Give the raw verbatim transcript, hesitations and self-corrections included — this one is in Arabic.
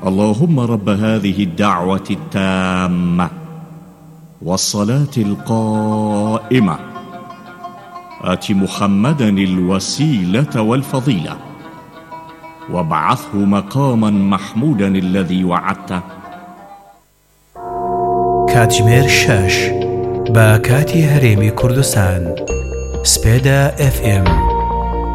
اللهم رب هذه الدعوة التامة والصلاة القائمة آت محمدا الوسيلة والفضيلة وابعثه مقاما محمودا الذي وعدته. کاتژمێر شەش بە کاتی هەرێمی کوردستان. سپێدا ئەف ئێم